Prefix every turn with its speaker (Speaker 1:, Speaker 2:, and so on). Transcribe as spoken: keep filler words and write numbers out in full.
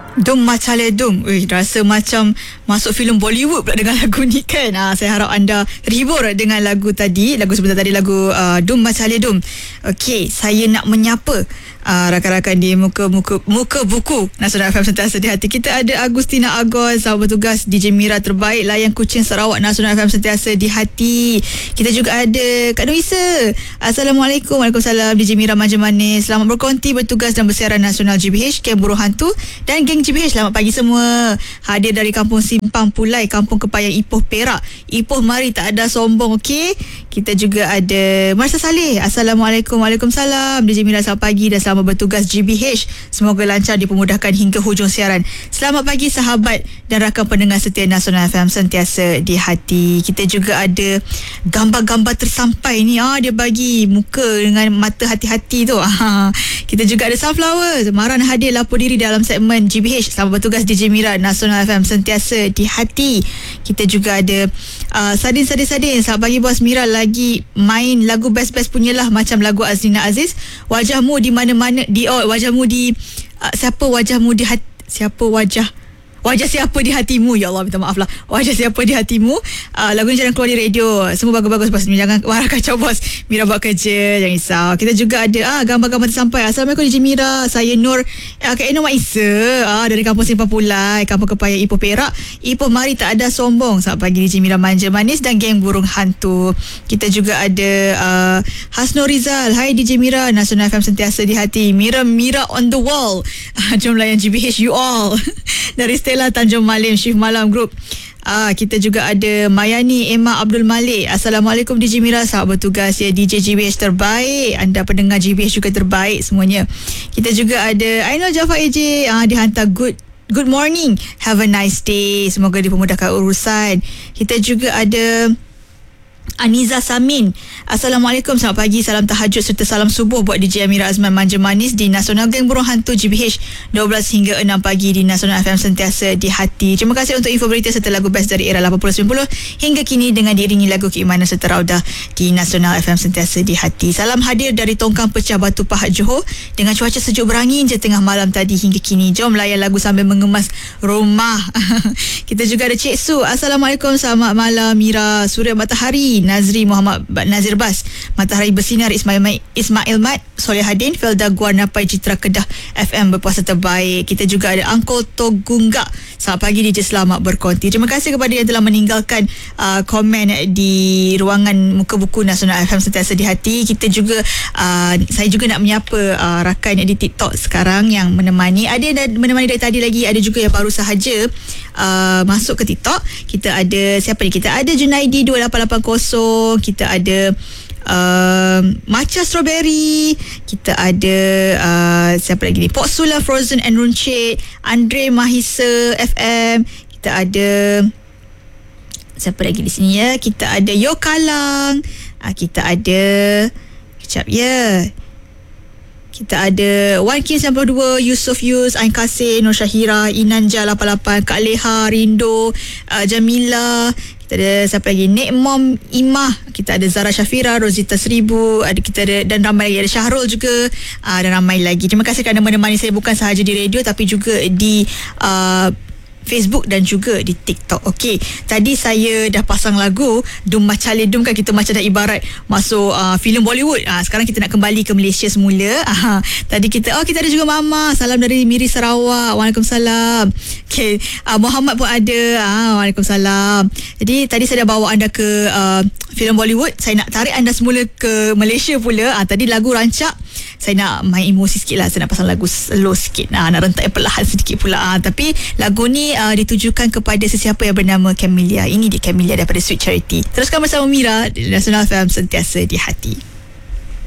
Speaker 1: Dum Macale Dum. Ui, rasa macam masuk filem Bollywood pula dengan lagu ni kan. Ha, saya harap anda terhibur dengan lagu tadi. Lagu sebentar tadi, lagu uh, Dum Macale Dum. Okey, saya nak menyapa uh, rakan-rakan di muka muka muka buku Nasional F M Sentiasa di Hati. Kita ada Agustina Agos, sahabat bertugas D J Mira terbaik layan kucing Sarawak Nasional F M Sentiasa di Hati. Kita juga ada Kak Noisa. Assalamualaikum. Waalaikumsalam. D J Mira Manja Manis, selamat berkonti bertugas dan bersiaran Nasional G B H, Kem Buruh Hantu dan geng G B H. Selamat pagi semua. Hadir dari Kampung Simpang Pulai, Kampung Kepayang, Ipoh, Perak. Ipoh mari tak ada sombong. Okey. Kita juga ada Marsa Saleh. Assalamualaikum. Waalaikumsalam. D J Mira selamat pagi dan selamat bertugas G B H. Semoga lancar dipermudahkan hingga hujung siaran. Selamat pagi sahabat dan rakan pendengar setia Nasional F M Sentiasa di Hati. Kita juga ada gambar-gambar tersampai ni. Ah, dia bagi muka dengan mata hati-hati tu. Ah, kita juga ada Sunflower. Maran hadir lapor diri dalam segmen G B H. Selamat bertugas D J Mira Nasional F M Sentiasa di Hati. Kita juga ada uh, Sadin Sadin Sadin. Selamat pagi bos Mira, lagi main lagu best-best punyalah macam lagu Azrina Aziz. Wajahmu di mana-mana di oh, wajahmu di uh, siapa wajahmu di hati, siapa wajah Wajah siapa di hatimu. Ya Allah, minta maaf lah. Wajah siapa di hatimu. uh, Lagu ni jangan keluar di radio. Semua bagus-bagus bos. Jangan marah kacau bos. Mira buat kerja, jangan risau. Kita juga ada ah, gambar-gambar tersampai. Assalamualaikum D J Mira, saya Nur uh, Kak Eno Mak Isa ah, dari Kampung Simpang Pulai, Kampung Kepayang, Ipoh, Perak. Ipoh mari tak ada sombong. Selamat pagi D J Mira Manja Manis dan geng Burung Hantu. Kita juga ada uh, Hasno Rizal. Hai D J Mira, Nasional F M Sentiasa di Hati. Mira Mira on the wall. uh, Jom layan G B H you all. Dari Stella Tanjung Malim, Shift Malam Group. Ah, kita juga ada Mayani Emma Abdul Malik. Assalamualaikum D J Mira, selamat bertugas ya D J G B H terbaik. Anda pendengar G B H juga terbaik semuanya. Kita juga ada Ainul Jafar A J. Ah, dihantar good good morning, have a nice day, semoga dipermudahkan urusan. Kita juga ada Aniza Samin. Assalamualaikum, selamat pagi, salam tahajud serta salam subuh buat D J Amira Azman Manja Manis di Nasional Geng Burung Hantu G B H, dua belas hingga enam pagi di Nasional F M Sentiasa di Hati. Terima kasih untuk info berita serta lagu best dari era lapan puluh sembilan puluh hingga kini dengan diiringi lagu keimanan serta raudah di Nasional F M Sentiasa di Hati. Salam hadir dari Tongkang Pecah Batu Pahat Johor dengan cuaca sejuk berangin je tengah malam tadi hingga kini. Jom layan lagu sambil mengemas rumah. Kita juga ada Cik Su. Assalamualaikum, selamat malam Mira, Surya Matahari, Nazri Muhammad Nazir Bas, Matahari Bersinar, Ismail Ismail Mat, Soleh Hadin, Felda Guarnapai, Citra Kedah F M berpuasa terbaik. Kita juga ada Uncle Togunggak. Selamat pagi D J, selamat berkonti. Terima kasih kepada yang telah meninggalkan uh, komen di ruangan muka buku Nasional F M Sentiasa di Hati. Kita juga uh, saya juga nak menyapa uh, rakan di TikTok sekarang yang menemani. Ada yang menemani dari tadi lagi, ada juga yang baru sahaja uh, masuk ke TikTok. Kita ada siapa ni? Kita ada Junaidi dua lapan lapan kosong. Kita ada uh, Matcha Strawberry. Kita ada uh, siapa lagi ni? Pok Sula Frozen and Runcit, Andre Mahisa F M. Kita ada siapa lagi di sini ya? Kita ada Yo Kalang. uh, Kita ada kejap ya. Kita ada Wan King sembilan puluh dua, Yusof Yus, Ain Kasih, Nur Syahira, Inanja lapan lapan, Kak Leha, Rindo, uh, Jamila. Kita ada siapa lagi? Nek Mom Imah. Kita ada Zara Syafira, Rosita Seribu, ada kita ada dan ramai lagi, ada Syahrul juga, uh, dan ramai lagi. Terima kasih kerana menemani saya bukan sahaja di radio tapi juga di uh, Facebook dan juga di TikTok. Okey, tadi saya dah pasang lagu Dum Macale Dum kan, kita macam dah ibarat masuk uh, filem Bollywood. Uh, sekarang kita nak kembali ke Malaysia semula. Uh, tadi kita oh kita ada juga Mama. Salam dari Miri Sarawak. Waalaikumsalam. Okey, uh, Muhammad pun ada. Uh, Waalaikumsalam. Jadi tadi saya dah bawa anda ke uh, filem Bollywood. Saya nak tarik anda semula ke Malaysia pula. Uh, tadi lagu rancak, saya nak main emosi sikit lah. Saya nak pasang lagu slow sikit. Nah, nak rentak perlahan sedikit pula. Uh, tapi lagu ni uh, ditujukan kepada sesiapa yang bernama Camellia. Ini dia Camellia daripada Sweet Charity. Teruskan bersama Mira di Nasional F M Sentiasa di Hati.